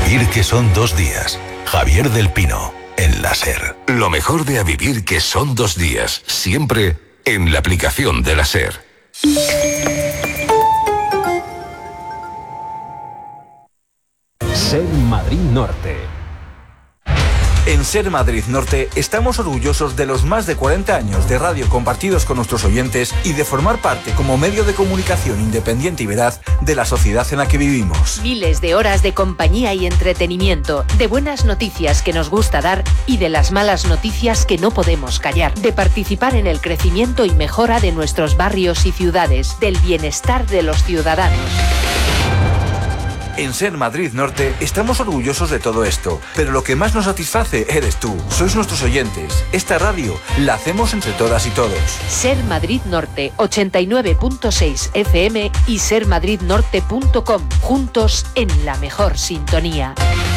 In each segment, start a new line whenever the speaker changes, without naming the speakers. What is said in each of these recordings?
vivir que son 2 días. Javier del Pino, en la SER.
Lo mejor de A vivir que son 2 días. Siempre en la aplicación de la SER.
SER Madrid Norte. En SER Madrid Norte estamos orgullosos de los más de 40 años de radio compartidos con nuestros oyentes y de formar parte como medio de comunicación independiente y veraz de la sociedad en la que vivimos.
Miles de horas de compañía y entretenimiento, de buenas noticias que nos gusta dar y de las malas noticias que no podemos callar, de participar en el crecimiento y mejora de nuestros barrios y ciudades, del bienestar de los ciudadanos.
En SER Madrid Norte estamos orgullosos de todo esto, pero lo que más nos satisface eres tú. Sois nuestros oyentes. Esta radio la hacemos entre todas y todos.
SER Madrid Norte 89.6 FM y sermadridnorte.com. Juntos en la mejor sintonía.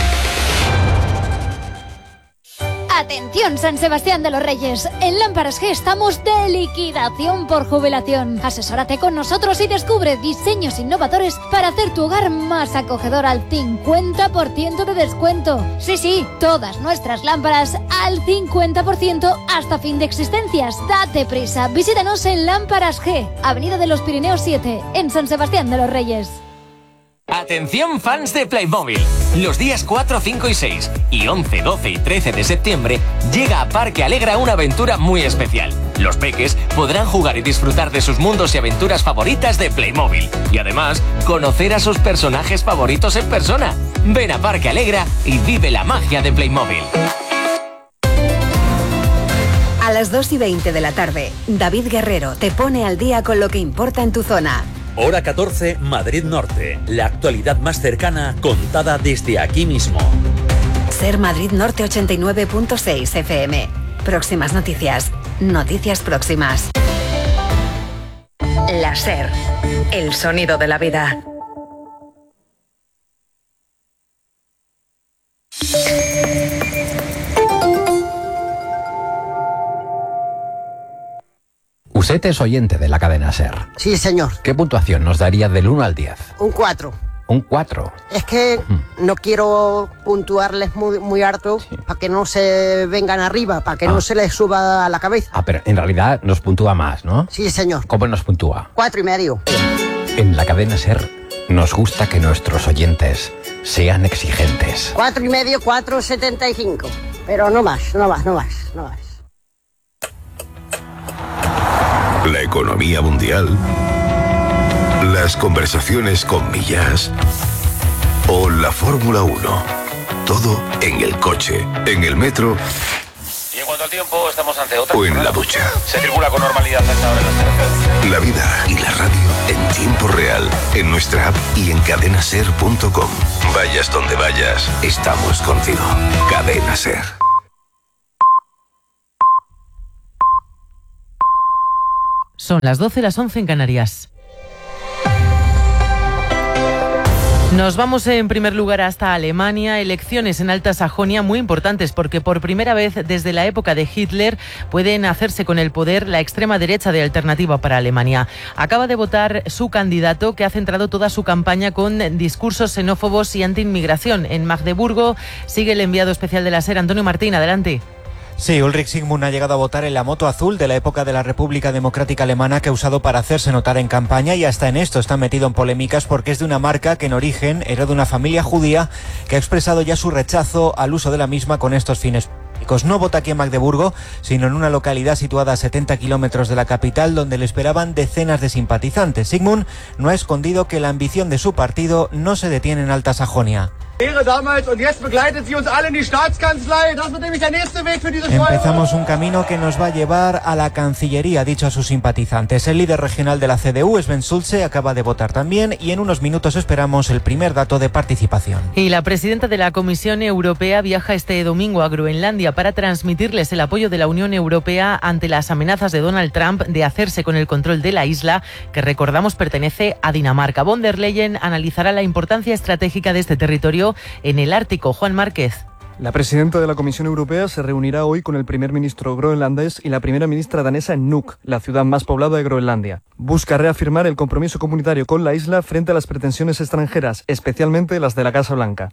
Atención, San Sebastián de los Reyes. En Lámparas G estamos de liquidación por jubilación. Asesórate con nosotros y descubre diseños innovadores para hacer tu hogar más acogedor al 50% de descuento. Sí, todas nuestras lámparas al 50% hasta fin de existencias. Date prisa, visítanos en Lámparas G, Avenida de los Pirineos 7, en San Sebastián de los Reyes.
Atención fans de Playmobil. Los días 4, 5 y 6 y 11, 12 y 13 de septiembre llega a Parque Alegra una aventura muy especial. Los peques podrán jugar y disfrutar de sus mundos y aventuras favoritas de Playmobil. Y además, conocer a sus personajes favoritos en persona. Ven a Parque Alegra y vive la magia de Playmobil.
A las 2:20 de la tarde, David Guerrero te pone al día con lo que importa en tu zona.
Hora 14, Madrid Norte. La actualidad más cercana, contada desde aquí mismo.
SER Madrid Norte 89.6 FM. Próximas noticias. Noticias próximas. La SER. El sonido de la vida.
Usted es oyente de la cadena SER.
Sí, señor.
¿Qué puntuación nos daría del 1 al 10?
Un 4.
Un 4.
Es que no quiero puntuarles muy harto para que no se vengan arriba, para que no se les suba a la cabeza.
Pero en realidad nos puntúa más, ¿no?
Sí, señor.
¿Cómo nos puntúa?
4,5.
En la cadena SER nos gusta que nuestros oyentes sean exigentes.
4,5, 4,75. Pero no más.
La economía mundial, las conversaciones con Millás o la Fórmula 1. Todo en el coche, en el metro.
Y en cuanto al tiempo, estamos ante otra.
O en la ducha.
Se circula con normalidad hasta ahora en las carreteras.
La vida y la radio en tiempo real, en nuestra app y en cadenaser.com. Vayas donde vayas, estamos contigo. Cadena SER.
Son las 12, las 11 en Canarias. Nos vamos en primer lugar hasta Alemania. Elecciones en Alta Sajonia muy importantes porque por primera vez desde la época de Hitler pueden hacerse con el poder la extrema derecha de Alternativa para Alemania. Acaba de votar su candidato que ha centrado toda su campaña con discursos xenófobos y antiinmigración. En Magdeburgo sigue el enviado especial de la SER, Antonio Martín. Adelante.
Sí, Ulrich Sigmund ha llegado a votar en la moto azul de la época de la República Democrática Alemana que ha usado para hacerse notar en campaña y hasta en esto está metido en polémicas porque es de una marca que en origen era de una familia judía que ha expresado ya su rechazo al uso de la misma con estos fines. No vota aquí en Magdeburgo, sino en una localidad situada a 70 kilómetros de la capital donde le esperaban decenas de simpatizantes. Sigmund no ha escondido que la ambición de su partido no se detiene en Alta Sajonia. Empezamos un camino que nos va a llevar a la Cancillería, ha dicho a sus simpatizantes. El líder regional de la CDU, Sven Schulze, acaba de votar también y en unos minutos esperamos el primer dato de participación.
Y la presidenta de la Comisión Europea viaja este domingo a Groenlandia para transmitirles el apoyo de la Unión Europea ante las amenazas de Donald Trump de hacerse con el control de la isla, que recordamos pertenece a Dinamarca. Von der Leyen analizará la importancia estratégica de este territorio en el Ártico. Juan Márquez.
La presidenta de la Comisión Europea se reunirá hoy con el primer ministro groenlandés y la primera ministra danesa en Nuuk, la ciudad más poblada de Groenlandia. Busca reafirmar el compromiso comunitario con la isla frente a las pretensiones extranjeras, especialmente las de la Casa Blanca.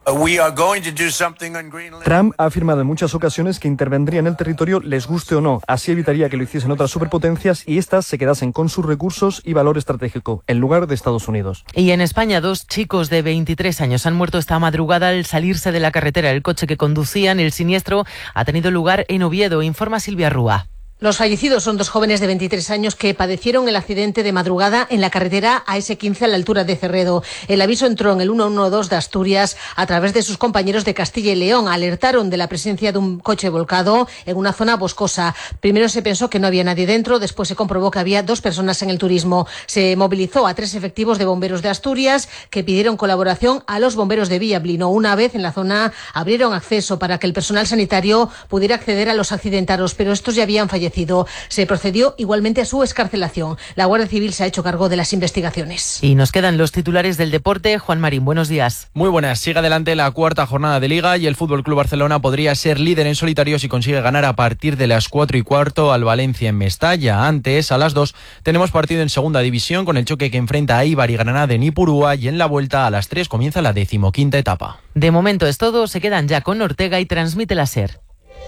Trump ha afirmado en muchas ocasiones que intervendría en el territorio les guste o no, así evitaría que lo hiciesen otras superpotencias y éstas se quedasen con sus recursos y valor estratégico, en lugar de Estados Unidos.
Y en España, 2 chicos de 23 años han muerto esta madrugada al salirse de la carretera. El coche que conducían, el siniestro ha tenido lugar en Oviedo, informa Silvia Rúa.
Los fallecidos son 2 jóvenes de 23 años que padecieron el accidente de madrugada en la carretera AS15 a la altura de Cerredo. El aviso entró en el 112 de Asturias a través de sus compañeros de Castilla y León. Alertaron de la presencia de un coche volcado en una zona boscosa. Primero se pensó que no había nadie dentro, después se comprobó que había 2 personas en el turismo. Se movilizó a 3 efectivos de bomberos de Asturias que pidieron colaboración a los bomberos de Villablino. Una vez en la zona abrieron acceso para que el personal sanitario pudiera acceder a los accidentados, pero estos ya habían fallecido. Se procedió igualmente a su excarcelación. La Guardia Civil se ha hecho cargo de las investigaciones.
Y nos quedan los titulares del deporte. Juan Marín, buenos días.
Muy buenas. Sigue adelante la 4ª jornada de Liga y el FC Barcelona podría ser líder en solitario si consigue ganar a partir de las 4:15 al Valencia en Mestalla. Antes, a las 2, tenemos partido en Segunda División con el choque que enfrenta a Eibar y Granada en Ipurúa, y en la vuelta a las 3 comienza la 15ª etapa.
De momento es todo. Se quedan ya con Ortega y transmite la SER.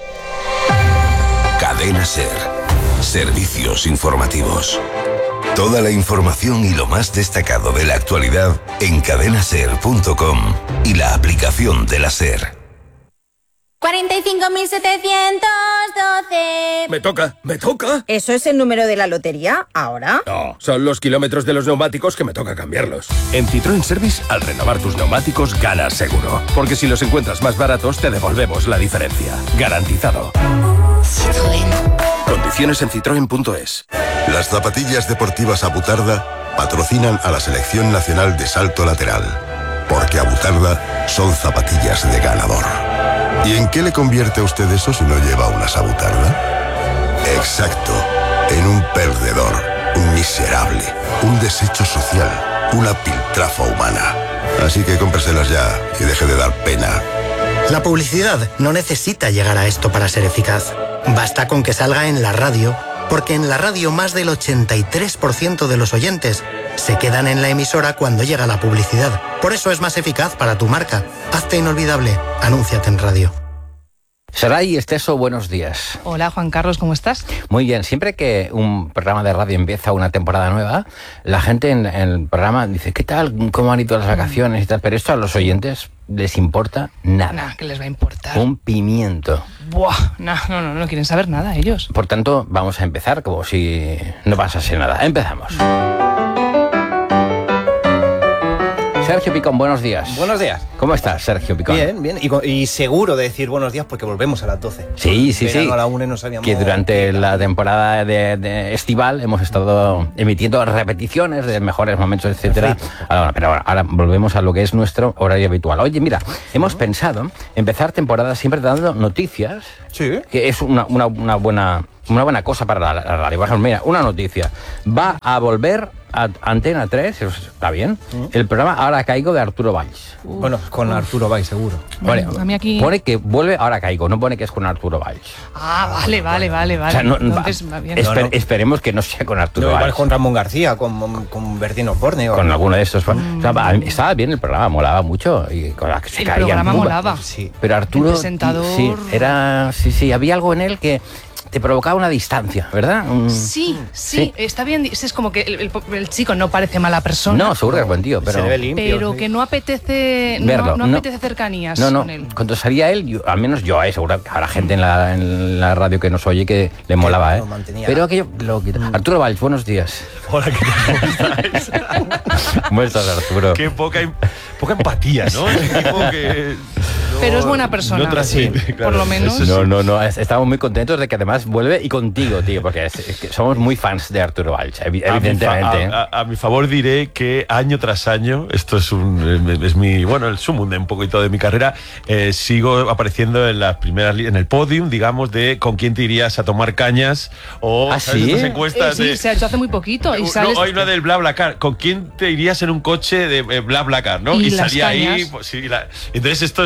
Cadena SER. Servicios informativos. Toda la información y lo más destacado de la actualidad en cadenaser.com y la aplicación de la SER.
45.712.
Me toca.
¿Eso es el número de la lotería ahora?
No, son los kilómetros de los neumáticos que me toca cambiarlos.
En Citroën Service, al renovar tus neumáticos, ganas seguro. Porque si los encuentras más baratos, te devolvemos la diferencia. Garantizado.
Citroën.
Condiciones en citroen.es. Las zapatillas deportivas Abutarda patrocinan a la Selección Nacional de Salto Lateral. Porque Abutarda son zapatillas de ganador. ¿Y en qué le convierte a usted eso si no lleva unas Abutarda? Exacto, en un perdedor, un miserable, un desecho social, una piltrafa humana. Así que cómpreselas ya y deje de dar pena.
La publicidad no necesita llegar a esto para ser eficaz. Basta con que salga en la radio, porque en la radio más del 83% de los oyentes se quedan en la emisora cuando llega la publicidad. Por eso es más eficaz para tu marca. Hazte inolvidable. Anúnciate en radio.
Saray Esteso, buenos días.
Hola, Juan Carlos, ¿cómo estás?
Muy bien. Siempre que un programa de radio empieza una temporada nueva, la gente en el programa dice, ¿qué tal? ¿Cómo han ido las vacaciones y tal? Pero esto a los oyentes les importa nada.
Nada, ¿qué les va a importar?
Un pimiento.
Buah, no quieren saber nada ellos.
Por tanto, vamos a empezar como si no pasase nada. Empezamos. Sergio Picón, buenos días.
Buenos días.
¿Cómo estás, Sergio Picón?
Bien. Y seguro de decir buenos días porque volvemos a las 12.
Sí.
A la 1 nos habíamos...
Que durante la temporada de estival hemos estado emitiendo repeticiones de mejores momentos, etcétera. Ahora volvemos a lo que es nuestro horario habitual. Oye, mira, hemos pensado empezar temporada siempre dando noticias.
Sí.
Que es una buena cosa para la radio. Por ejemplo, mira, una noticia. Va a volver a Antena 3, está bien, el programa Ahora Caigo de Arturo Valls.
Bueno, con Arturo Valls, seguro.
Vale,
a mí aquí...
Pone que vuelve Ahora Caigo, no pone que es con Arturo Valls.
Vale.
O sea,
entonces, va bien.
Esperemos que no sea con Arturo Valls.
Igual con Ramón García, con Bertino Osborne.
Con alguno de estos. O sea, estaba bien el programa, molaba mucho. Y con la que se
el
caían
programa molaba.
Sí. Pero Arturo...
El presentador...
Sí, había algo en él que te provocaba una distancia, ¿verdad?
Sí, está bien. Es como que el chico no parece mala persona.
No, seguro que es buen tío, pero...
Se le ve limpio.
Pero que no apetece
verlo,
no apetece cercanías con él.
Cuando salía él, al menos yo, seguro que habrá gente en la radio que nos oye que le molaba, ¿eh? Pero aquello lo quita. Arturo Valls, buenos días.
Hola, ¿qué tal?
¿Cómo estás, Arturo?
Qué poca empatía, ¿no?
Pero es buena persona,
claro,
por lo menos.
No, estamos muy contentos de que además vuelve y contigo, tío, porque es que somos muy fans de Arturo Valls, evidentemente.
A mi favor diré que año tras año, esto es mi, el sumum de un poquito de mi carrera, sigo apareciendo en las primeras, en el podium, digamos, de con quién te irías a tomar cañas o
¿sí?
Estas encuestas
sí, se ha hecho hace muy poquito. Y sales...
hay una del BlaBlaCar, ¿con quién te irías en un coche de BlaBlaCar, no? Y salía cañas. Ahí, pues, sí, entonces esto es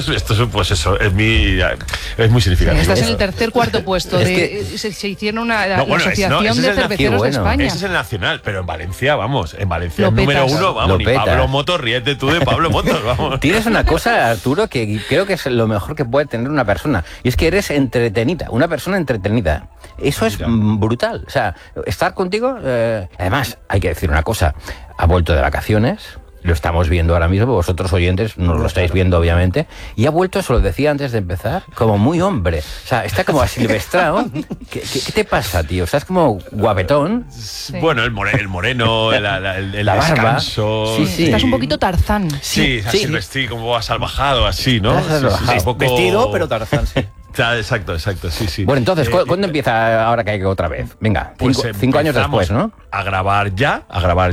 pues eso, es muy significativo.
Estás en el tercer, cuarto puesto. Se hicieron la Asociación de Cerveceros de España.
Ese es el nacional, pero en Valencia, vamos, el número 1, vamos,
Lo
ni Pablo Motos, ríete tú de Pablo Motos, vamos.
Tienes una cosa, Arturo, que creo que es lo mejor que puede tener una persona, y es que eres entretenida, una persona entretenida. Eso es brutal. O sea, estar contigo, además, hay que decir una cosa, ha vuelto de vacaciones. Lo estamos viendo ahora mismo, vosotros oyentes no lo estáis viendo obviamente, y ha vuelto, se lo decía antes de empezar, como muy hombre, o sea, está como asilvestrado. ¿Qué te pasa, tío? ¿Estás como guapetón?
Sí. Bueno, el moreno, el
la barba.
Sí.
Estás un poquito Tarzán.
Sí, asilvestrado, como asalvajado, así, ¿no?
Un vestido, pero Tarzán, sí.
Exacto, sí.
Bueno, entonces, ¿cuándo empieza Ahora Caigo otra vez? Venga, 5 años después, ¿no?
A grabar ya,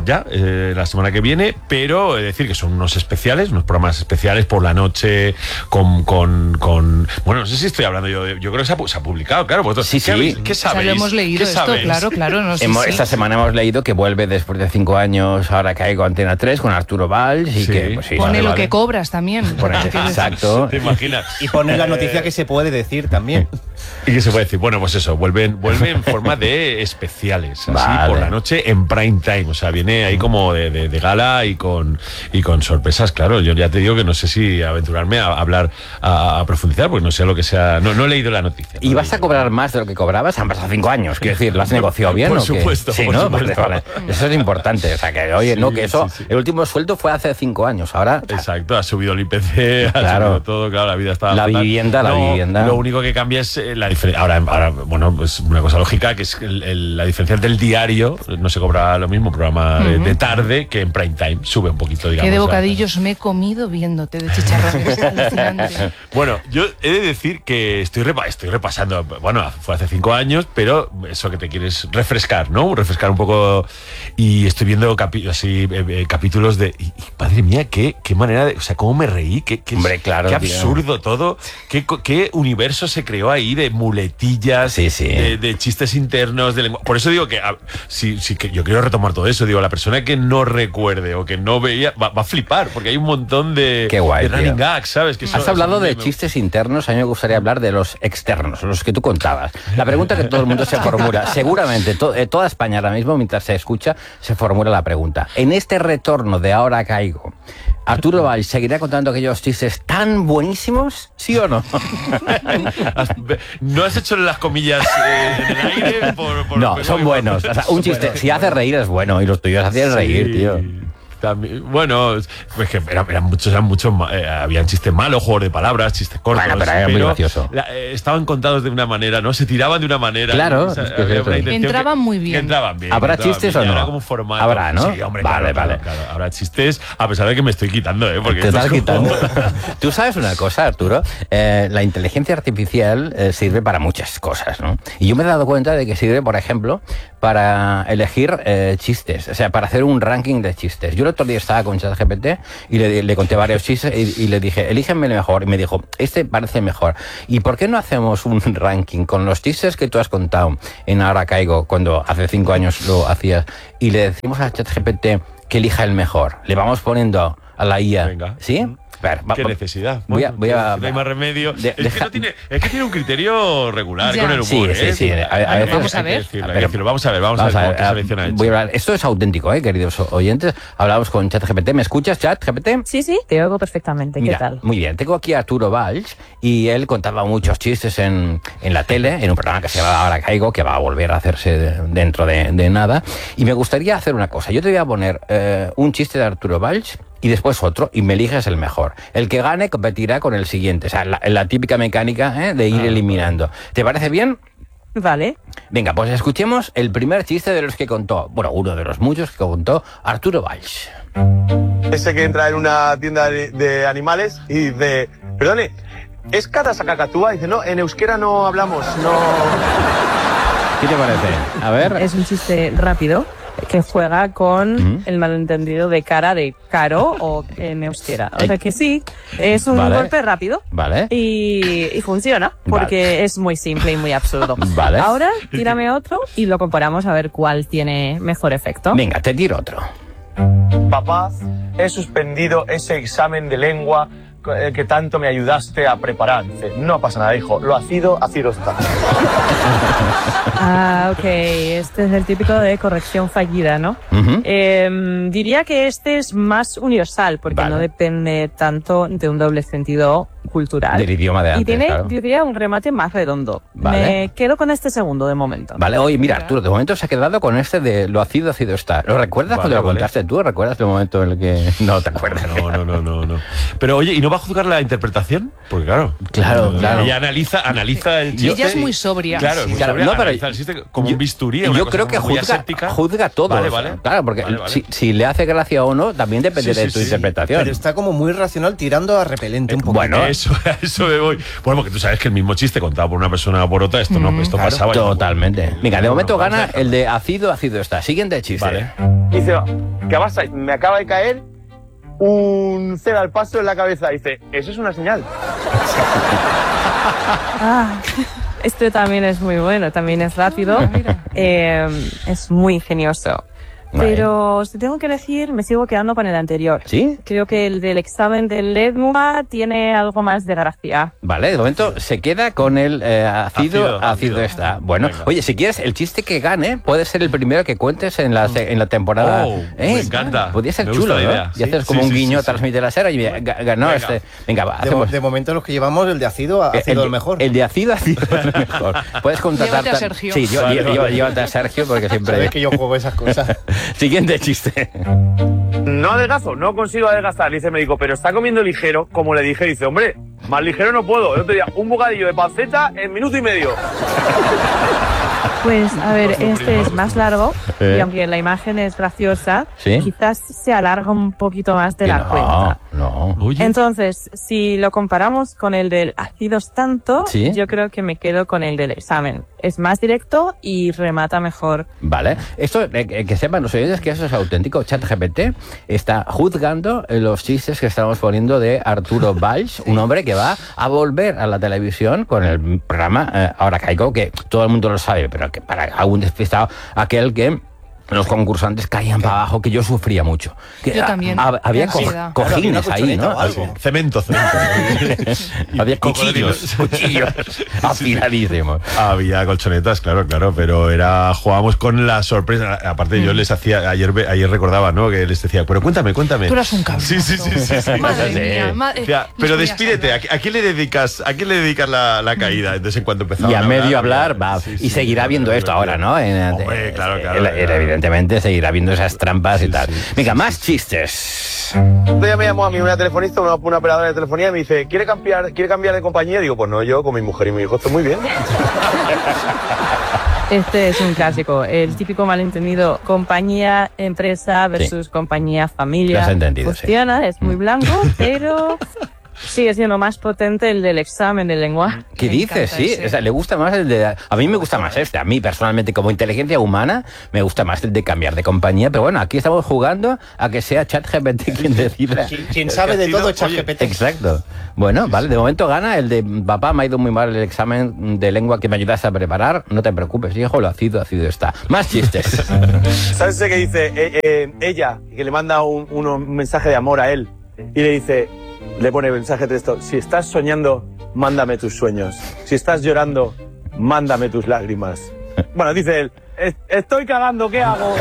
la semana que viene, pero es decir que son unos programas especiales por la noche con bueno, no sé si estoy hablando yo creo que se ha publicado, claro, vosotros.
Sí.
¿Qué sabéis?
Lo hemos leído esto, claro. No sé
Esta semana hemos leído que vuelve después de 5 años Ahora Caigo Antena 3 con Arturo Valls y que pues,
pone lo que cobras también.
Exacto.
¿Te imaginas?
Y pone la noticia que se puede decir también.
¿Y qué se puede decir? Bueno, pues eso, vuelve en forma de especiales, así por la noche en prime time, o sea, viene ahí como de gala y con sorpresas, claro. Yo ya te digo que no sé si aventurarme a hablar, a profundizar, porque no sé lo que sea, no he leído la noticia.
¿Y vas a cobrar más de lo que cobrabas? Han pasado 5 años, quiero decir, ¿lo has negociado bien?
Por supuesto,
sí,
por
¿no?
supuesto.
Vale. Eso es importante, o sea, que oye, no, que eso, el último sueldo fue hace 5 años, ahora...
Exacto, ha subido el IPC, ha subido todo, claro, la vida está...
La vivienda.
Lo único que cambia es la diferencia. Ahora, bueno, pues una cosa lógica, que es la diferencia del diario, no se cobra lo mismo programa de tarde que en prime time, sube un poquito, digamos.
¿Qué de bocadillos me he comido viéndote de chicharrones? Alucinante.
Bueno, yo he de decir que estoy repasando, bueno, fue hace 5 años, pero eso que te quieres refrescar, ¿no? Refrescar un poco, y estoy viendo capítulos de... Y, madre mía, qué manera de... O sea, cómo me reí,
Hombre, claro,
qué absurdo todo, qué universo se creó ahí de muletillas, de chistes internos, de lengua. Por eso digo que que yo quiero retomar todo eso. Digo, la persona que no recuerde o que no veía va a flipar, porque hay un montón de running gags, ¿sabes?
Has hablado de chistes internos, a mí me gustaría hablar de los externos, los que tú contabas. La pregunta que todo el mundo se formula, seguramente toda España ahora mismo, mientras se escucha, se formula la pregunta. En este retorno de Ahora Caigo, ¿Arturo Valls seguirá contando aquellos chistes tan buenísimos? ¿Sí o no?
¿No has hecho las comillas en el aire?
No, son buenos. O sea, un chiste, si hace reír es bueno, y los tuyos hacían reír, tío.
También, bueno, pues que eran muchos, habían chistes malos, juegos de palabras, chistes cortos.
Bueno, pero era muy gracioso.
Estaban contados de una manera, ¿no? Se tiraban de una manera.
Claro,
o sea,
entraban muy bien.
Entraban bien.
¿Habrá chistes o no?
Era como formato.
Habrá, ¿no?
Sí, hombre, vale. Claro. Habrá chistes, a pesar de que me estoy quitando, porque
te estás quitando. Tú sabes una cosa, Arturo, la inteligencia artificial sirve para muchas cosas, ¿no? Y yo me he dado cuenta de que sirve, por ejemplo, para elegir chistes, o sea, para hacer un ranking de chistes. Yo el otro día estaba con ChatGPT y le conté varios chistes y le dije, elígenme el mejor, y me dijo, este parece mejor. ¿Y por qué no hacemos un ranking con los chistes que tú has contado en Ahora Caigo, cuando hace 5 años lo hacías, y le decimos a ChatGPT que elija el mejor? Le vamos poniendo a la IA.
Venga.
¿Sí?
¿Qué necesidad?
Voy a
no hay más remedio. Es que tiene un criterio regular con el humor.
Sí.
Vamos a ver.
Vamos a ver qué selección ha hecho.
Esto es auténtico, queridos oyentes. Hablamos con ChatGPT. ¿Me escuchas, ChatGPT?
Sí, te oigo perfectamente.
Mira,
¿qué tal?
Muy bien. Tengo aquí a Arturo Valls y él contaba muchos chistes en la tele, en un programa que se llama Ahora Caigo, que va a volver a hacerse dentro de nada. Y me gustaría hacer una cosa. Yo te voy a poner un chiste de Arturo Valls y después otro, y me eliges el mejor. El que gane competirá con el siguiente. O sea, la típica mecánica de ir eliminando. ¿Te parece bien?
Vale.
Venga, pues escuchemos el primer chiste de los que contó, bueno, uno de los muchos que contó Arturo Valls.
Ese que entra en una tienda de animales y dice, perdone, ¿es catas a cacatúa? Y dice, no, en euskera no hablamos, no...
¿Qué te parece? A ver.
Es un chiste rápido que juega con el malentendido de cara de caro o en euskera. O sea que sí, es un golpe rápido.
Vale.
Y funciona, porque es muy simple y muy absurdo.
Vale.
Ahora, tírame otro y lo comparamos a ver cuál tiene mejor efecto.
Venga, te tiro otro.
Papá, he suspendido ese examen de lengua que tanto me ayudaste a preparar. Dice, no pasa nada, hijo, lo ácido está.
Ah, ok. Este es el típico de corrección fallida, ¿no? Diría que este es más universal, porque no depende tanto de un doble sentido cultural.
Del idioma de antes,
y tiene,
claro.
diría, un remate más redondo.
Vale.
Me quedo con este segundo de momento.
Vale, oye, mira, Arturo, de momento se ha quedado con este de lo ácido está. ¿Lo recuerdas cuando lo contaste tú? ¿Recuerdas el momento en el que no te acuerdas?
No. Pero oye, ¿y no va a juzgar la interpretación? Porque claro.
Claro.
Ella analiza el chiste.
Ella es muy sobria.
Claro, muy sobria,
no, pero
analiza el chiste como un bisturí. Una
yo
cosa
creo que
muy aséptica.
juzga todo.
Vale.
Claro, porque si le hace gracia o no, también depende de tu interpretación.
Pero está como muy racional, tirando a repelente un poco.
Bueno, eso me voy. Bueno, porque tú sabes que el mismo chiste contado por una persona o por otra, esto pasaba.
Totalmente. Venga, de momento gana el de ácido está. Siguiente chiste.
Vale.
Dice, ¿qué pasa? Me acaba de caer un cero al paso en la cabeza. Dice, eso es una señal.
Este también es muy bueno, también es rápido. Es muy ingenioso. Pero si tengo que decir, me sigo quedando con el anterior.
¿Sí?
Creo que el del examen del lengua tiene algo más de gracia.
Vale, de momento se queda con el ácido está. Bueno, venga. Oye, si quieres, el chiste que gane puede ser el primero que cuentes en la temporada.
Me encanta.
Podría ser
me
chulo,
gusta la idea.
¿no? Y haces como un guiño a transmitir la serie y ganó este. Venga, va.
De momento los que llevamos el de ácido es el mejor.
El de ácido es el mejor. Puedes contratar.
Llévate a Sergio.
Sí, llévate a Sergio porque siempre.
Sabes que yo juego esas cosas.
Siguiente chiste.
No adelgazo, no consigo adelgazar, dice el médico, pero está comiendo ligero, como le dije, dice, hombre, más ligero no puedo. El otro día, un bocadillo de panceta en minuto y medio.
Pues, a ver, este es más largo y aunque la imagen es graciosa, quizás se alarga un poquito más de la cuenta.
No.
Entonces, si lo comparamos con el del ácidos tanto, yo creo que me quedo con el del examen. Es más directo y remata mejor.
Vale. Esto, que sepan los oyentes que eso es auténtico. ChatGPT está juzgando los chistes que estamos poniendo de Arturo Valls, un hombre que va a volver a la televisión con el programa Ahora Caigo, que todo el mundo lo sabe, pero que para algún despistado, aquel que los concursantes caían para abajo, que yo sufría mucho. Que
yo también.
Había cojines ahí, ¿no?
Cemento.
Había cuchillos afiladísimos.
Había colchonetas, claro, pero jugábamos con la sorpresa. Aparte, yo les hacía, ayer recordaba, ¿no? Que les decía, pero cuéntame.
Tú eras un cabrón.
Sí.
Madre mía.
Pero despídete, ¿a quién le dedicas la caída? Entonces, en cuanto empezaba
y a medio hablar, va. Y seguirá viendo esto ahora, ¿no?
Hombre, claro.
Evidentemente seguirá viendo esas trampas y tal. Venga, más chistes.
Un día me llamó a mí una telefonista, una operadora de telefonía, y me dice, ¿quiere cambiar de compañía? Digo, pues no, yo con mi mujer y mi hijo estoy muy bien.
Este es un clásico, el típico malentendido compañía, empresa versus compañía, familia.
Lo has entendido,
funciona, es muy blanco, pero sigue siendo más potente el del examen de lengua.
¿Qué dices? Sí, o sea, le gusta más el de... A mí me gusta más este. A mí, personalmente, como inteligencia humana, me gusta más el de cambiar de compañía. Pero bueno, aquí estamos jugando a que sea ChatGPT quien decida.
Quien sabe de todo es ChatGPT.
Exacto. Bueno, vale, de momento gana el de papá, me ha ido muy mal el examen de lengua que me ayudaste a preparar. No te preocupes, hijo, lo ácido está. Más chistes.
¿Sabes ese que dice ella, que le manda un mensaje de amor a él? Y le dice... Le pone mensaje de texto, si estás soñando, mándame tus sueños. Si estás llorando, mándame tus lágrimas. Bueno, dice él, estoy cagando, ¿qué hago?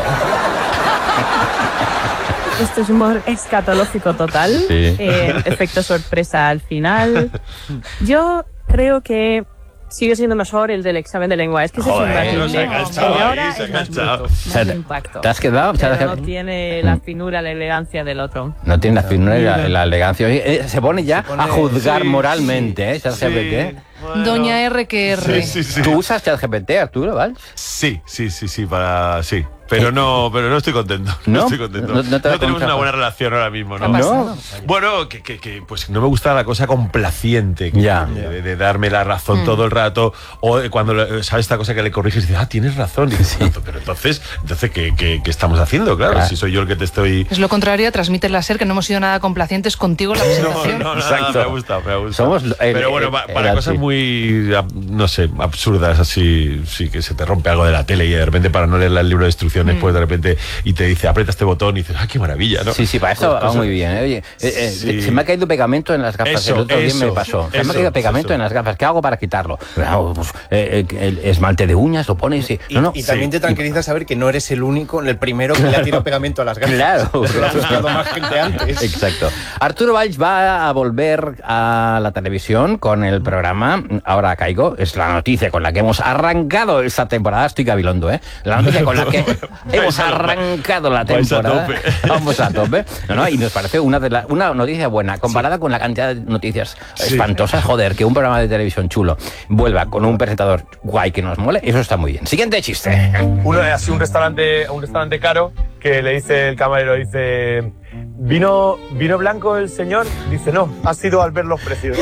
Esto es humor escatológico total. Efecto sorpresa al final. Yo creo que sigue siendo mejor el del examen de lengua. Es que ese es un ahora es más bruto, más impacto.
¿Te has quedado?
Pero no tiene la finura, la elegancia del otro.
No tiene la finura y la elegancia. Se pone ya a juzgar moralmente, ¿eh? ChatGPT.
Bueno. Doña R que R.
Sí. ¿Tú usas ChatGPT, Arturo, Valls?
Sí, Pero no estoy contento. No estoy contento. No tenemos una buena relación ahora mismo, ¿no?
¿No?
Bueno, que pues no me gusta la cosa complaciente de darme la razón todo el rato, o cuando sabes esta cosa que le corriges y dices, tienes razón, y dices, pero entonces ¿qué estamos haciendo? Claro, si soy yo el que te estoy...
Es lo contrario, transmites la SER, que no hemos sido nada complacientes contigo en la presentación.
No, me gusta. Pero bueno, para cosas muy, no sé, absurdas, así, sí, que se te rompe algo de la tele y de repente para no leer el libro de instrucciones elecciones, pues de repente, y te dice, aprieta este botón y dices, ¡ah, qué maravilla! ¿no?
Sí, para eso va muy bien. Oye, se me ha caído pegamento en las gafas. El otro día me pasó. Se me ha caído pegamento en las gafas. ¿Qué hago para quitarlo? Pues, el esmalte de uñas lo pones y...
Y también te tranquiliza saber que no eres el único, el primero que le ha tirado pegamento a las gafas.
Claro.
Lo ha buscado más gente antes.
Exacto. Arturo Valls va a volver a la televisión con el programa Ahora Caigo. Es la noticia con la que hemos arrancado esta temporada. Estoy gabilondo, ¿eh? La noticia con la que hemos arrancado la temporada. Vamos a tope. Y nos parece una noticia buena, comparada con la cantidad de noticias espantosas. Joder, que un programa de televisión chulo vuelva con un presentador guay que nos mole, eso está muy bien. Siguiente chiste.
Uno es así un restaurante caro que le dice el camarero, dice, ¿vino blanco el señor? Dice, no, ha sido al ver los precios.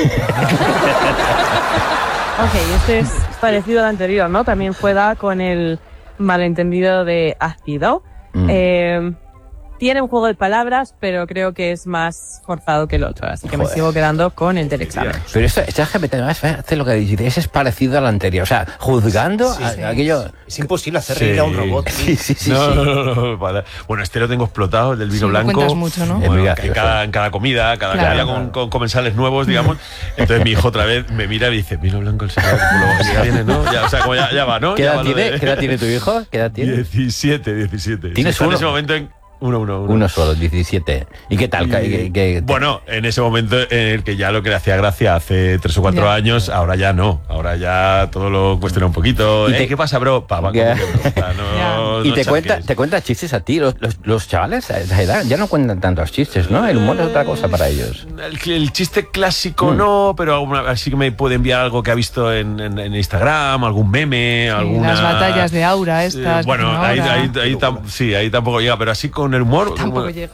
Ok, este es parecido al anterior, ¿no? También juega con el malentendido de ácido. Tiene un juego de palabras, pero creo que es más forzado que el otro, así que me sigo quedando con el del examen.
Pero esta GPT hace lo que dice, es parecido al anterior, o sea, juzgando aquello...
Es imposible hacer reír a un robot.
No. Bueno, este lo tengo explotado, el del vino blanco.
Cuentas mucho, ¿no?
Bueno, en cada comida, cada día con comensales nuevos, digamos. Entonces mi hijo otra vez me mira y dice, vino blanco el señor, ya viene, ¿no? O sea, como ya va, ¿no?
¿Qué edad tiene tu hijo? ¿Qué edad tiene?
17.
¿Tienes
uno? En ese momento
Uno solo, 17. ¿Y qué tal?
Bueno, en ese momento en el que ya lo que le hacía gracia hace 3 o 4 años, ahora ya no. Ahora ya todo lo cuestiona un poquito. ¿Qué pasa, bro?
¿Y te cuenta chistes a ti? Los chavales a esa edad ya no cuentan tantos chistes, ¿no? El humor es otra cosa para ellos.
El chiste clásico no, pero así que me puede enviar algo que ha visto en Instagram, algún meme,
las batallas de aura estas.
Bueno, ahí tampoco llega, pero así con el humor
tampoco llega.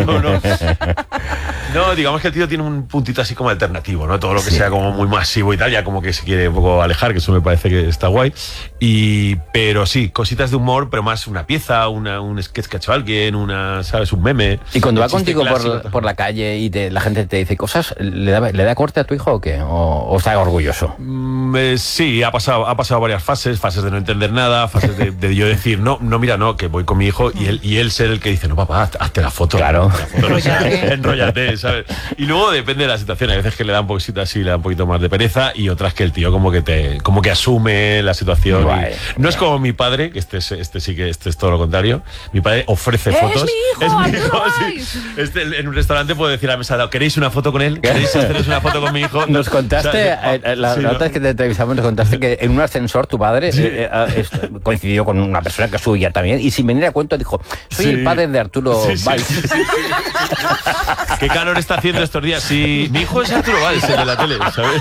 No, digamos que el tío tiene un puntito así como alternativo, ¿no? Todo lo que sea como muy masivo y tal, ya como que se quiere un poco alejar, que eso me parece que está guay. Pero sí, cositas de humor, pero más una pieza, un sketch que ha hecho alguien, ¿sabes? Un meme.
Y cuando va contigo por la calle y la gente te dice cosas, ¿le da corte a tu hijo o qué? ¿O está orgulloso?
Sí, ha pasado varias fases de no entender nada, fases de yo decir, no, mira, no, que voy con mi hijo y él ser el que dice, no, papá, hazte la foto.
Claro.
Enróllate, ¿sabes? Y luego depende de la situación. Hay veces que le da un poquito así, le da un poquito más de pereza, y otras que el tío como que asume la situación. No es como mi padre, que este es todo lo contrario. Mi padre ofrece fotos.
Es mi hijo,
sí. En un restaurante puede decir a la mesa, ¿queréis una foto con él? ¿Queréis haceros una foto con mi hijo?
Nos contaste, la nota es que te entrevistamos, nos contaste que en un ascensor tu padre coincidió con una persona que subía también, y sin venir a cuento dijo, soy el padre de Arturo Valls.
¿Qué calor está haciendo estos días? Sí, mi hijo es Arturo Valls, el de la tele, ¿sabes?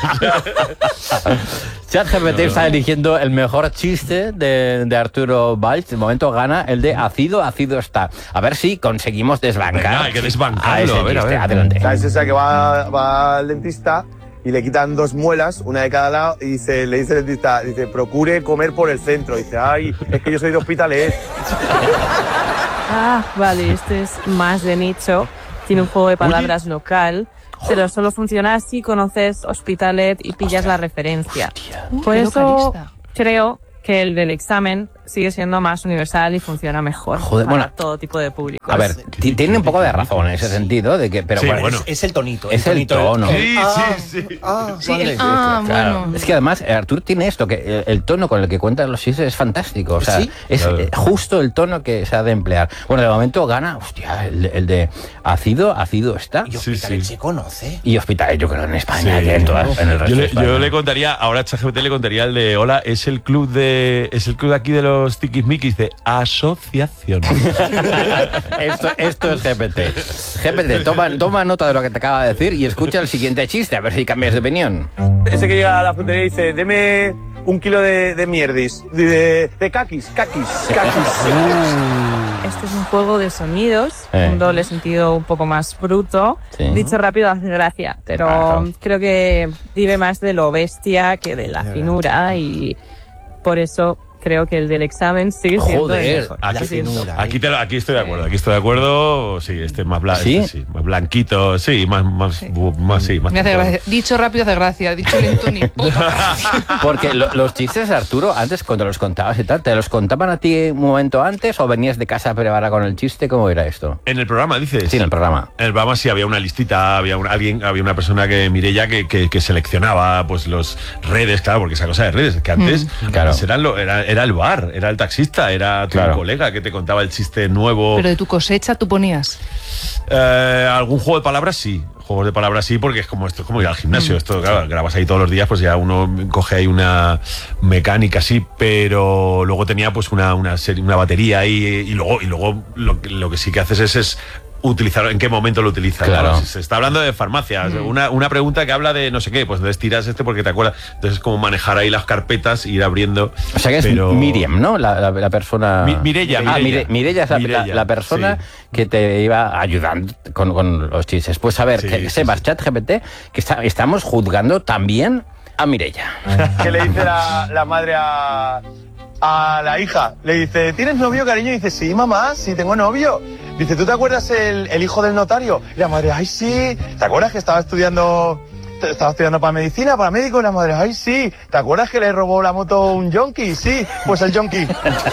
ChatGPT está eligiendo el mejor chiste de Arturo Valls. De momento gana el de ácido está. A ver si conseguimos desbancar.
Venga, hay que desbancarlo.
A ver. Adelante.
¿Sabes esa que va al dentista y le quitan 2 muelas, una de cada lado, y le dice el dentista, procure comer por el centro. Dice, ay, es que yo soy de Hospitalet.
Vale, este es más de nicho. Tiene un juego de palabras local, pero solo funciona si conoces Hospitalet y pillas la referencia. Por eso creo que el del examen sigue siendo más universal y funciona mejor para todo tipo de público.
A ver, tiene un poco de razón en ese sentido, de que, pero bueno,
es el tonito.
Es el tono.
Sí.
Claro. Es que además Artur tiene esto, que el tono con el que cuenta los chistes es fantástico. O sea, es justo el tono que se ha de emplear. Bueno, de momento gana, el de ácido está.
Y Hospitalet se conoce.
Y Hospitalet, yo creo, en España, en el resto de España.
Yo le contaría, ahora ChatGPT le contaría el de, hola, es el club aquí de los tiquismiquis de asociación.
Esto es GPT. GPT, toma nota de lo que te acaba de decir y escucha el siguiente chiste, a ver si cambias de opinión.
Ese que llega a la frutería y dice, deme 1 kilo de mierdis, de caquis.
Este es un juego de sonidos, un doble sentido un poco más bruto. Dicho rápido hace gracia, pero creo que vive más de lo bestia que de la finura, y por eso creo que el del examen sigue siendo el mejor.
Aquí estoy de acuerdo. Sí, este más blanco,
¿Sí?
más blanquito, sí, más
Me hace gracia. Dicho rápido hace gracia, dicho lento ni
Porque los chistes, Arturo, antes cuando los contabas y tal, ¿te los contaban a ti un momento antes o venías de casa preparada con el chiste? ¿Cómo era esto?
En el programa, dices.
Sí, en el programa.
En el programa sí había una listita, había una persona Mireia que seleccionaba pues los redes, claro, porque esa cosa de redes, que antes era el bar, era el taxista, era tu colega que te contaba el chiste nuevo.
Pero de tu cosecha tú ponías.
Algún juego de palabras sí. Juegos de palabras sí, porque es como ir al gimnasio. Esto, claro, grabas ahí todos los días, pues ya uno coge ahí una mecánica así, pero luego tenía pues una batería ahí y luego lo que sí que haces es utilizarlo, en qué momento lo utilizas.
Claro.
Se está hablando de farmacias, una pregunta que habla de no sé qué, pues entonces tiras porque te acuerdas. Entonces es como manejar ahí las carpetas e ir abriendo.
O sea que es Miriam, ¿no? La persona...
Mireia.
Mireia es la persona que te iba ayudando con los chistes. Pues a ver, que sepas, ChatGPT, que estamos juzgando también a Mireia.
¿Qué le dice la madre a la hija? Le dice, ¿tienes novio, cariño? Y dice, sí, mamá, sí tengo novio. Dice, ¿tú te acuerdas el hijo del notario? Y la madre, ay, sí. ¿Te acuerdas que estaba estudiando para medicina, para médico? Y la madre, ay, sí. ¿Te acuerdas que le robó la moto un yonki? Sí, pues el yonki.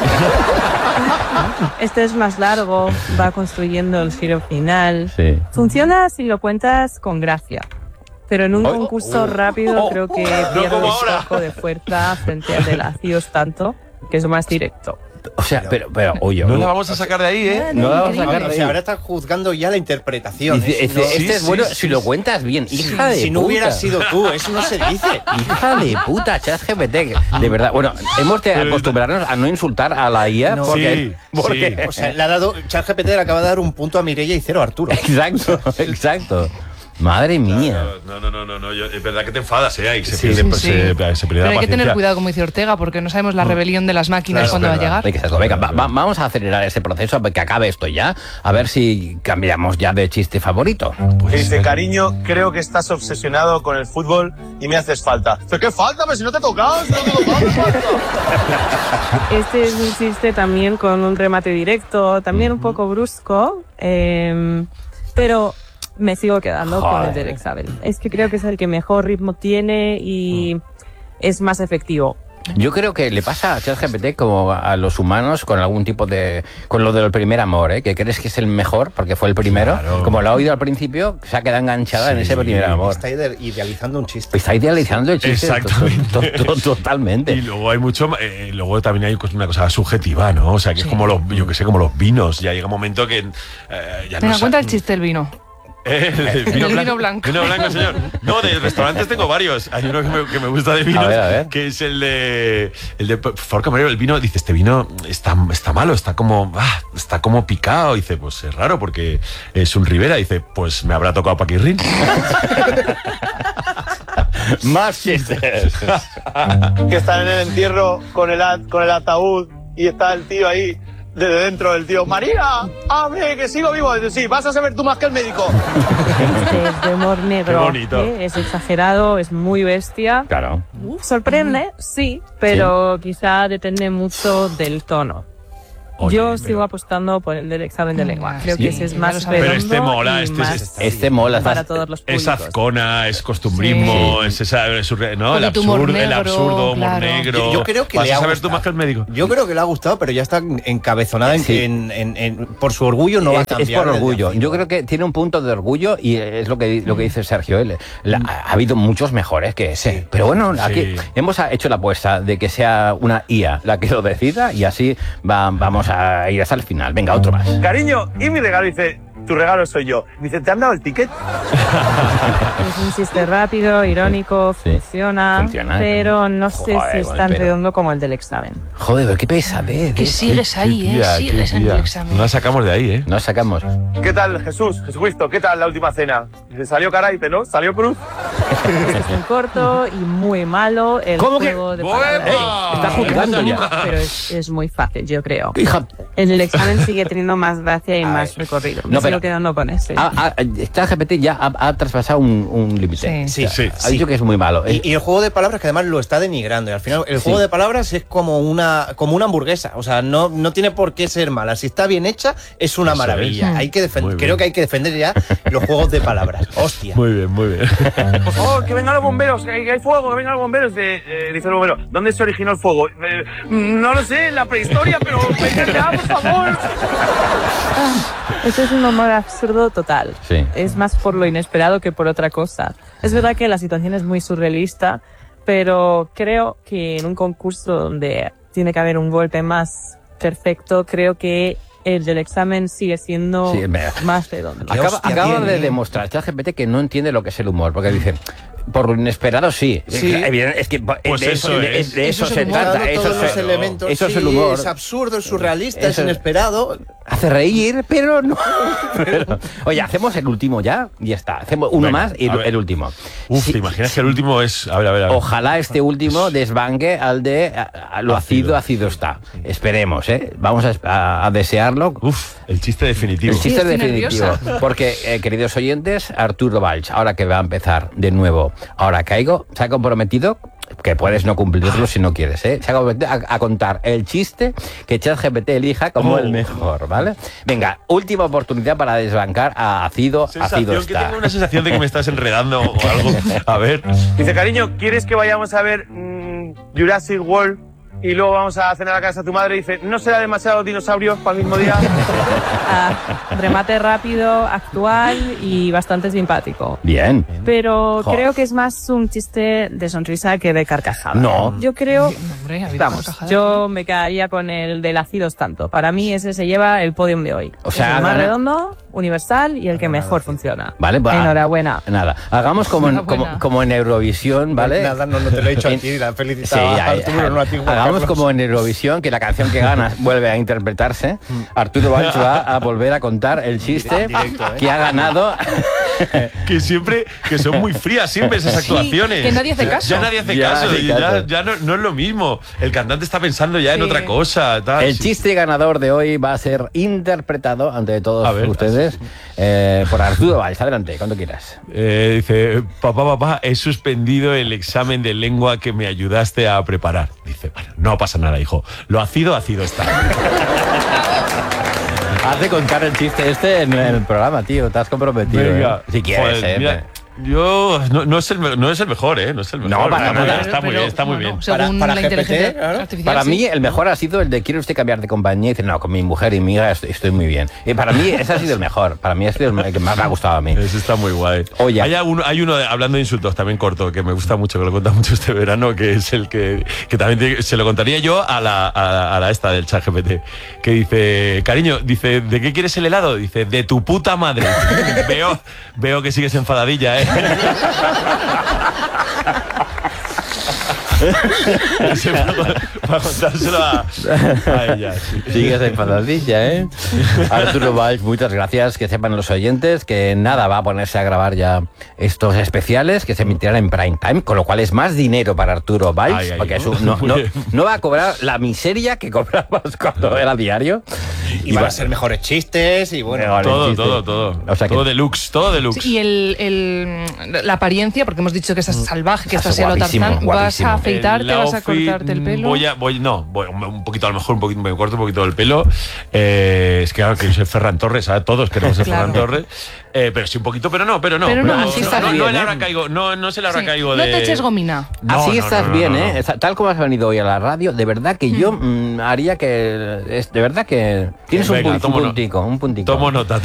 Este es más largo, va construyendo el giro final.
Sí.
Funciona si lo cuentas con gracia. Pero en un concurso rápido creo que pierde un poco de fuerza frente al de Lacios tanto, que es más directo.
O sea, pero oye,
no la vamos a sacar de ahí, ¿eh?
No la vamos a sacar de ahí.
Ahora estás juzgando ya la interpretación.
Este es bueno si lo cuentas bien. Hija de puta.
Si no hubieras sido tú, eso no se dice.
Hija de puta, ChatGPT. De verdad. Bueno, hemos de acostumbrarnos a no insultar a la IA porque...
O sea, ChatGPT le acaba de dar un punto a Mireia y 0 a Arturo.
Exacto. Madre mía.
No, es verdad que te enfadas, ahí se pierde
Pero
la paciencia.
hay que tener cuidado, como dice Ortega, porque no sabemos la rebelión de las máquinas cuándo va a llegar.
Venga, vamos a acelerar ese proceso para que acabe esto ya, a ver si cambiamos ya de chiste favorito.
Dice, cariño, creo que estás obsesionado con el fútbol y me haces falta. ¿Pero qué falta? Pero si no te he tocado,
Este es un chiste también con un remate directo, también un poco brusco, pero... me sigo quedando con el del examen. Es que creo que es el que mejor ritmo tiene y es más efectivo.
Yo creo que le pasa a ChatGPT como a los humanos con algún tipo de... con lo del primer amor, ¿eh? Que crees que es el mejor porque fue el primero. Claro. Como lo ha oído al principio, se ha quedado enganchada en ese primer amor.
Está idealizando un chiste.
Está idealizando el chiste.
Exactamente.
Totalmente.
Y luego hay mucho... luego también hay una cosa subjetiva, ¿no? O sea, que es como los... yo que sé, como los vinos. Ya llega un momento que... ya
Venga, cuenta el chiste del vino.
El vino blanco. Vino blanco, señor. No, de restaurantes tengo varios. Hay uno que me gusta de vinos,
a ver.
que es el de por favor, camarero, el vino, dice, este vino está malo, está como picado. Dice, pues es raro porque es un Ribera. Dice, pues me habrá tocado Paquirrín.
Más chistes.
Que están en el entierro con el ataúd y está el tío ahí desde dentro, del tío, María, abre, que sigo vivo. Dice, sí, vas a saber tú más que el médico.
Este es de humor negro.
Qué bonito.
Es exagerado, es muy bestia.
Claro.
Sorprende, sí, pero quizá depende mucho del tono.
Oye,
yo sigo apostando por el del examen de lengua. Creo que ese es más
pero
redondo
este mola,
y
mola
para todos los públicos.
Es azcona, es costumbrismo, es esa, ¿no? El absurdo, humor negro.
Yo creo que
vas
le
a
ha
saber
gustado.
tú más que el médico.
Yo creo que le ha gustado, pero ya está encabezonada por su orgullo no va a cambiar.
Es por orgullo. Yo creo que tiene un punto de orgullo y es lo que dice Sergio. Ha habido muchos mejores que ese. Sí. Pero bueno, aquí hemos hecho la apuesta de que sea una IA la que lo decida y así vamos a ir hasta el final. Venga, otro más.
Cariño, y mi regalo, dice, tu regalo soy yo. Dice, ¿te han dado el ticket?
Es un chiste rápido, irónico, funciona, pero no sé si es tan redondo como el del examen.
Joder, pero qué pesadez.
Que sigues ahí, sigues en el examen.
No la sacamos de ahí,
No la sacamos.
¿Qué tal, Jesucristo? ¿Qué tal la última cena? Dice, salió cara y no, salió cruz.
Es muy corto y muy malo el juego de palabras.
Está jugando ya.
Pero es muy fácil, yo creo. Hija. El examen sigue teniendo más gracia y más recorrido.
No,
sigo quedando con ese.
ChatGPT ya ha traspasado un límite.
Sí.
Ha dicho que es muy malo.
Y el juego de palabras que además lo está denigrando. Y al final el juego de palabras es como una hamburguesa. O sea, no tiene por qué ser mala. Si está bien hecha, es una maravilla. Hay que defender. Creo que hay que defender ya los juegos de palabras. Hostia.
Muy bien, muy bien.
Por favor, que vengan los bomberos, que hay fuego, que vengan los bomberos. Dice el bombero, ¿dónde se originó el fuego? No lo sé, en la prehistoria, pero vengan ya, por favor.
Eso es un humor absurdo total.
Sí.
Es más por lo inesperado que por otra cosa. Es verdad que la situación es muy surrealista, pero creo que en un concurso donde tiene que haber un golpe más perfecto, creo que el del examen sigue siendo más redondo.
Acaba de demostrar ChatGPT que no entiende lo que es el humor, porque dice... Por lo inesperado, sí. Es que
pues
de eso se trata. Eso es el humor.
Es absurdo, es surrealista, es inesperado.
Hace reír, pero no. Oye, hacemos el último ya y ya está. Hacemos uno más y el último.
¿Te imaginas que el último es...? A ver.
Ojalá este último desbanque al de lo ácido está. Esperemos, ¿eh? Vamos a desearlo.
El chiste definitivo.
El chiste definitivo. Porque, queridos oyentes, Arturo Valls, ahora que va a empezar de nuevo, ahora caigo, se ha comprometido, que puedes no cumplirlo si no quieres, ¿eh? Se ha comprometido a contar el chiste que ChatGPT elija como el mejor, ¿vale? Venga, última oportunidad para desbancar a ácido está.
Tengo una sensación de que me estás enredando o algo. A ver.
Dice, cariño, ¿quieres que vayamos a ver Jurassic World y luego vamos a cenar a casa de tu madre? Dice, ¿no será demasiado dinosaurios para el mismo día?
Remate rápido, actual y bastante simpático.
Bien.
Pero creo que es más un chiste de sonrisa que de carcajada.
No.
Yo creo... yo me quedaría con el del ácidos tanto. Para mí ese se lleva el podium de hoy.
O sea,
es el más redondo, universal y el que mejor funciona.
Vale,
enhorabuena.
Nada, hagamos como en Eurovisión, ¿vale?
Nada, no te lo he dicho a ti, la felicitado a Arturo, no a ti.
Hagamos como en Eurovisión, que la canción que gana vuelve a interpretarse. Arturo Valls va a volver a contar el chiste que ha ganado.
Que son muy frías siempre esas actuaciones.
Que nadie hace caso.
Ya nadie hace caso. Ya no es lo mismo. El cantante está pensando ya en otra cosa.
El chiste ganador de hoy va a ser interpretado ante todos ustedes por Arturo Valls. Adelante, cuando quieras.
Dice, papá, he suspendido el examen de lengua que me ayudaste a preparar. Dice, bueno, no pasa nada, hijo. Lo ácido está.
Has de contar el chiste en el programa, tío. Te has comprometido. Venga, si quieres,
mira, yo no es el mejor, ¿eh? No es el mejor.
No, para nada.
Está muy bien.
Según la inteligencia artificial.
Para mí, el mejor ha sido el de ¿quiere usted cambiar de compañía? Y dice, no, con mi mujer y mi hija estoy muy bien. Y para mí, ese ha sido el mejor. Para mí, ha sido el que más me ha gustado a mí.
Ese está muy guay.
Oye,
hay uno hablando de insultos también corto, que me gusta mucho, que lo cuenta mucho este verano, que es el que también se lo contaría yo a la esta del ChatGPT, que dice, cariño, dice, ¿de qué quieres el helado? Dice, de tu puta madre. Veo que sigues enfadadilla, ¿eh? Para contárselo a ella.
Sigues enfadadilla, ¿eh? Arturo Valls, muchas gracias. Que sepan los oyentes que nada, va a ponerse a grabar ya estos especiales que se emitirán en prime time, con lo cual es más dinero para Arturo Valls, porque no va a cobrar la miseria que cobrabas cuando era diario.
Y van a ser mejores chistes y bueno,
todo. O sea, todo deluxe.
Sí, y la apariencia, porque hemos dicho que estás salvaje, que estás a lo Tarzán, vas a afeitarte, vas a cortarte el pelo.
Voy un poquito, a lo mejor me corto un poquito el pelo. Es que claro, que soy Ferran Torres, ¿sabes? Todos queremos ser Ferran Torres. Pero sí un poquito, pero no,
así estás bien,
no se le habrá caído de...
No te eches gomina.
Así estás bien, ¿eh? Tal como has venido hoy a la radio, de verdad que yo haría que... De verdad que tienes un puntico.
Tomo nota.